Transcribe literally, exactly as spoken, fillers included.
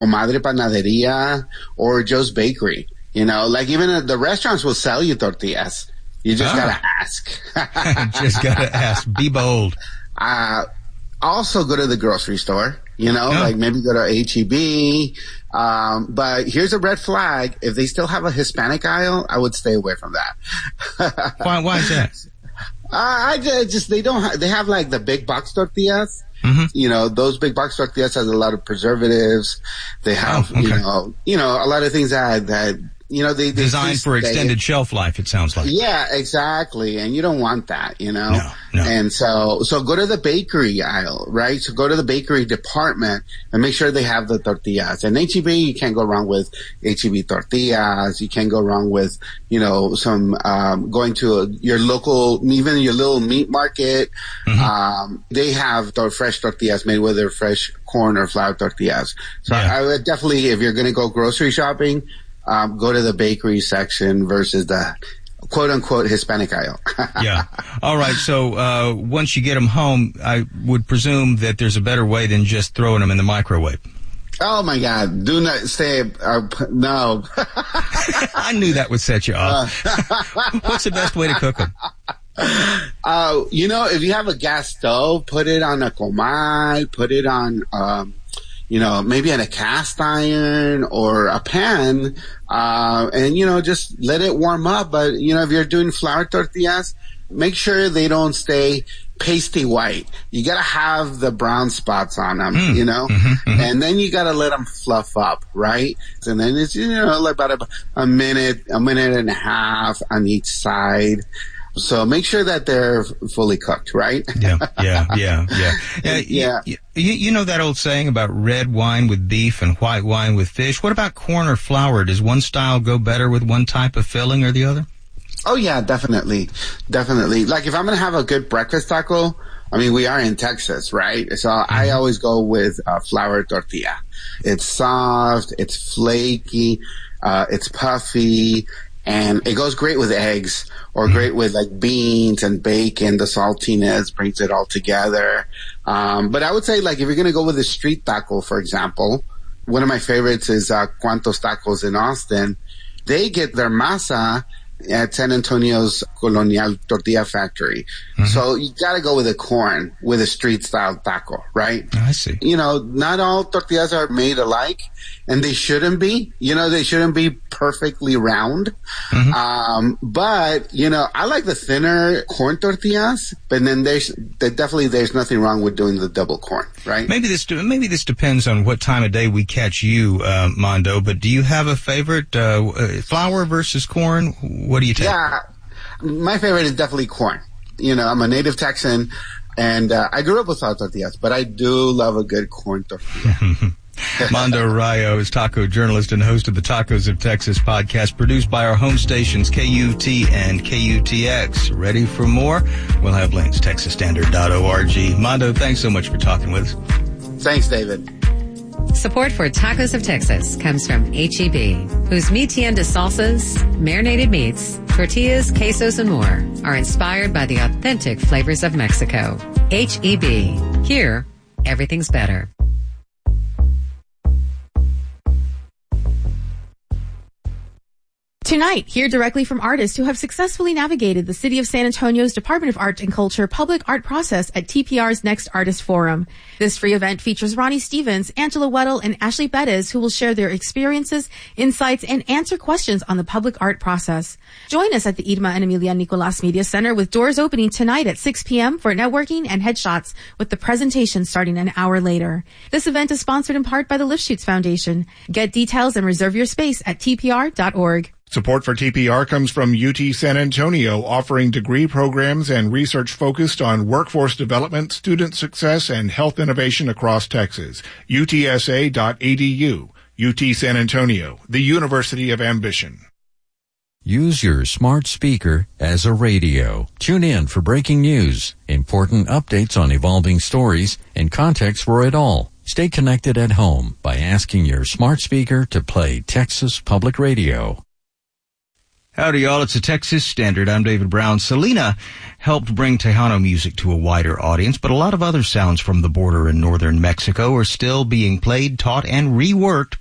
Comadre Panaderia, or Joe's Bakery. You know, like even the restaurants will sell you tortillas. You just oh. gotta ask. Just gotta ask. Be bold. Uh, also go to the grocery store, you know, oh. like maybe go to H E B. Um, but here's a red flag. If they still have a Hispanic aisle, I would stay away from that. why, why is that? Uh, I just, they don't have, they have like the big box tortillas. Mm-hmm. You know, those big box tortillas has a lot of preservatives. They have, oh, okay. you know, you know, a lot of things that, that, you know, they, they designed for extended they, shelf life, it sounds like. Yeah, exactly. And you don't want that, you know? No, no. And so, so go to the bakery aisle, right? So go to the bakery department and make sure they have the tortillas. And H E B, you can't go wrong with H E B tortillas. You can't go wrong with, you know, some, um, going to a, your local, even your little meat market. Mm-hmm. Um, they have tor- fresh tortillas made with their fresh corn or flour tortillas. So yeah. I, I would definitely, if you're going to go grocery shopping, Um, go to the bakery section versus the quote-unquote Hispanic aisle. Yeah. All right. So uh, once you get them home, I would presume that there's a better way than just throwing them in the microwave. Oh, my God. Do not say, uh, no. I knew that would set you off. Uh, What's the best way to cook them? Uh, you know, if you have a gas stove, put it on a comal, put it on... Um, you know, maybe on a cast iron or a pan, uh, and, you know, just let it warm up. But, you know, if you're doing flour tortillas, make sure they don't stay pasty white. You gotta have the brown spots on them, mm. you know, mm-hmm, mm-hmm. and then you gotta let them fluff up, right? And then it's, you know, like about a, a minute, a minute and a half on each side. So make sure that they're fully cooked, right? Yeah, yeah, yeah, yeah. yeah, yeah. You, you, you know that old saying about red wine with beef and white wine with fish? What about corn or flour? Does one style go better with one type of filling or the other? Oh, yeah, definitely. Definitely. Like if I'm going to have a good breakfast taco, I mean, we are in Texas, right? So mm-hmm. I always go with a flour tortilla. It's soft, it's flaky, uh, it's puffy, and it goes great with eggs or mm-hmm. great with like beans and bacon. The saltiness brings it all together. Um, but I would say like if you're going to go with a street taco, for example, one of my favorites is uh, Cuantos Tacos in Austin. They get their masa at San Antonio's Colonial Tortilla Factory. Mm-hmm. So you gotta go with the corn, with a street style taco, right? I see. You know, not all tortillas are made alike, and they shouldn't be. You know, they shouldn't be perfectly round. Mm-hmm. Um, but, you know, I like the thinner corn tortillas, but then there's, there definitely there's nothing wrong with doing the double corn, right? Maybe this, maybe this depends on what time of day we catch you, uh, Mondo, but do you have a favorite, uh, flour versus corn? What do you take? Yeah, my favorite is definitely corn. You know, I'm a native Texan, and uh, I grew up with flour tortillas, but I do love a good corn tortilla. Mondo Rayo is taco journalist and host of the Tacos of Texas podcast, produced by our home stations K U T and K U T X. Ready for more? We'll have links, texas standard dot org. Mondo, thanks so much for talking with us. Thanks, David. Support for Tacos of Texas comes from H E B, whose Mi Tienda salsas, marinated meats, tortillas, quesos, and more are inspired by the authentic flavors of Mexico. H E B. Here, everything's better. Tonight, hear directly from artists who have successfully navigated the City of San Antonio's Department of Art and Culture public art process at T P R's Next Artist Forum. This free event features Ronnie Stevens, Angela Weddle, and Ashley Bettis, who will share their experiences, insights, and answer questions on the public art process. Join us at the Irma and Emilia Nicolas Media Center with doors opening tonight at six p.m. for networking and headshots, with the presentation starting an hour later. This event is sponsored in part by the Lifshoots Foundation. Get details and reserve your space at T P R dot org. Support for T P R comes from U T San Antonio, offering degree programs and research focused on workforce development, student success, and health innovation across Texas. U T S A dot E D U. U T San Antonio, the University of Ambition. Use your smart speaker as a radio. Tune in for breaking news, important updates on evolving stories, and context for it all. Stay connected at home by asking your smart speaker to play Texas Public Radio. Howdy, y'all. It's a Texas Standard. I'm David Brown. Selena helped bring Tejano music to a wider audience, but a lot of other sounds from the border in northern Mexico are still being played, taught, and reworked